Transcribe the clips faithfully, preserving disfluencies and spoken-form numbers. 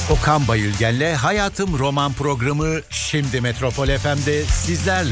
Okan Bayülgen'le Hayatım Roman programı şimdi Metropol F M'de sizlerle.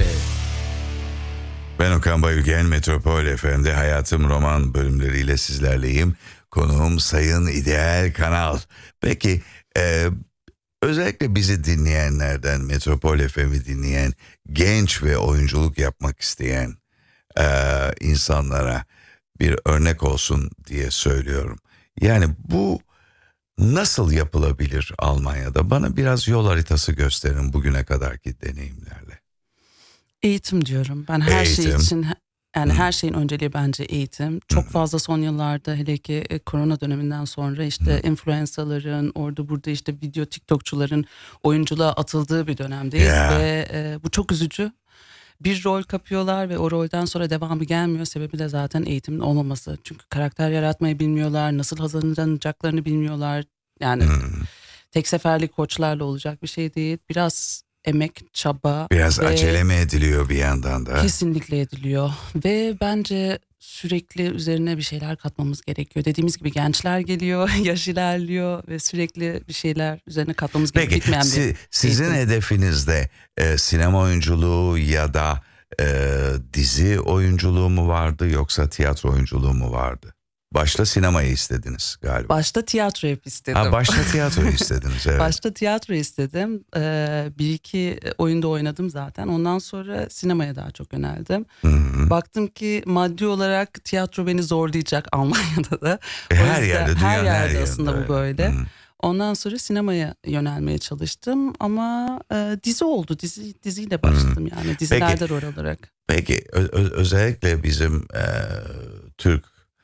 Ben Okan Bayülgen, Metropol F M'de Hayatım Roman bölümleriyle sizlerleyim. Konuğum Sayın İdeal Kanal. Peki e, özellikle bizi dinleyenlerden, Metropol F M'i dinleyen, genç ve oyunculuk yapmak isteyen e, insanlara bir örnek olsun diye söylüyorum. Yani bu nasıl yapılabilir Almanya'da? Bana biraz yol haritası gösterin bugüne kadarki deneyimlerle. Eğitim diyorum. Ben her Eğitim. şey için yani Hmm. her şeyin önceliği bence eğitim. Çok Hmm. fazla son yıllarda hele ki e, korona döneminden sonra işte Hmm. influencerların orada burada işte video TikTokçuların oyunculuğa atıldığı bir dönemdeyiz Yeah. ve e, bu çok üzücü. Bir rol kapıyorlar ve o rolden sonra devamı gelmiyor. Sebebi de zaten eğitimin olmaması. Çünkü karakter yaratmayı bilmiyorlar, nasıl hazırlanacaklarını bilmiyorlar. Yani Hmm. tek seferlik koçlarla olacak bir şey değil. Biraz emek, çaba Biraz ve acele mi ediliyor bir yandan da? kesinlikle ediliyor ve bence sürekli üzerine bir şeyler katmamız gerekiyor. Dediğimiz gibi gençler geliyor, yaş ilerliyor ve sürekli bir şeyler üzerine katmamız gerekiyor. Peki Bitmeyen bir si- sizin eğitim. hedefinizde e, sinema oyunculuğu ya da e, dizi oyunculuğu mu vardı yoksa tiyatro oyunculuğu mu vardı? Başta sinemayı istediniz galiba. Başta tiyatro hep istedim. Ha, başta tiyatroyu istediniz, evet. Başta tiyatro istedim. Ee, bir iki oyunda oynadım zaten. Ondan sonra sinemaya daha çok yöneldim. Hı-hı. Baktım ki maddi olarak tiyatro beni zorlayacak Almanya'da da. E, O her yüzden yerde, her dünyanın her yerde yerinde aslında bu öyle. böyle. Hı. Ondan sonra sinemaya yönelmeye çalıştım ama e, dizi oldu. Dizi diziyle başladım yani dizilerde rol olarak. Peki ö- ö- özellikle bizim e, Türk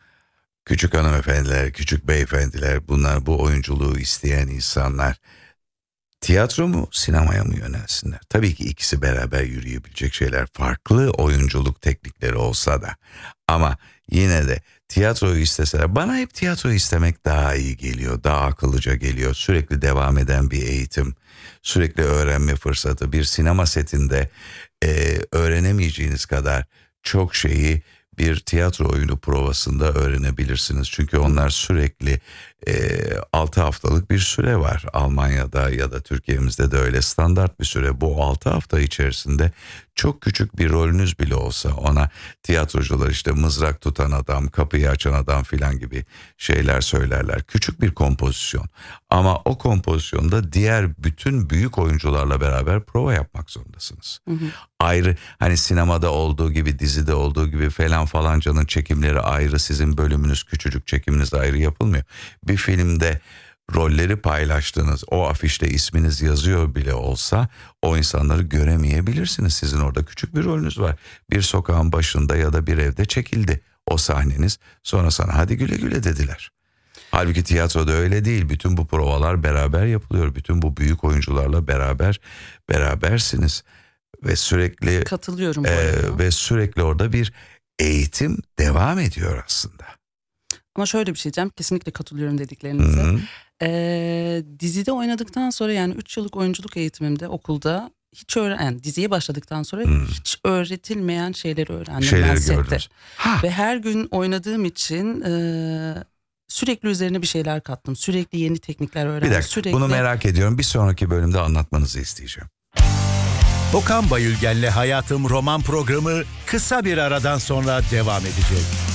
küçük hanımefendiler, küçük beyefendiler, bunlar bu oyunculuğu isteyen insanlar tiyatro mu, sinemaya mı yönelsinler? Tabii ki ikisi beraber yürüyebilecek şeyler. Farklı oyunculuk teknikleri olsa da ama yine de tiyatroyu isteseler, bana hep tiyatroyu istemek daha iyi geliyor, daha akıllıca geliyor. Sürekli devam eden bir eğitim, sürekli öğrenme fırsatı. Bir sinema setinde e, öğrenemeyeceğiniz kadar çok şeyi bir tiyatro oyunu provasında öğrenebilirsiniz. Çünkü onlar sürekli e, altı haftalık bir süre var. Almanya'da ya da Türkiye'mizde de öyle standart bir süre. Bu altı hafta içerisinde çok küçük bir rolünüz bile olsa ona tiyatrocular işte mızrak tutan adam, kapıyı açan adam filan gibi şeyler söylerler. Küçük bir kompozisyon ama o kompozisyonda diğer bütün büyük oyuncularla beraber prova yapmak zorundasınız. Hı hı. Ayrı, hani sinemada olduğu gibi, dizide olduğu gibi falan falancanın çekimleri ayrı, sizin bölümünüz küçücük, çekiminiz ayrı yapılmıyor. Bir filmde rolleri paylaştığınız, o afişte isminiz yazıyor bile olsa o insanları göremeyebilirsiniz. Sizin orada küçük bir rolünüz var. Bir sokağın başında ya da bir evde çekildi o sahneniz, sonra sana hadi güle güle dediler. Halbuki tiyatroda öyle değil. Bütün bu provalar beraber yapılıyor. Bütün bu büyük oyuncularla beraber berabersiniz. Ve sürekli Katılıyorum bu e, arada. ve sürekli orada bir eğitim devam ediyor aslında. Ama şöyle bir şey diyeceğim, kesinlikle katılıyorum dediklerinize. Hı-hı. Ee, dizide oynadıktan sonra yani üç yıllık oyunculuk eğitimimde okulda hiç öğren yani diziye başladıktan sonra Hmm. hiç öğretilmeyen şeyleri öğrendim ben Şeyleri sette. gördünüz. Ha, Ve her gün oynadığım için e, sürekli üzerine bir şeyler kattım. Sürekli yeni teknikler öğrendim. bir dakika, Sürekli... bunu merak ediyorum. Bir sonraki bölümde anlatmanızı isteyeceğim. Okan Bayülgen'le Hayatım Roman programı kısa bir aradan sonra devam edecek.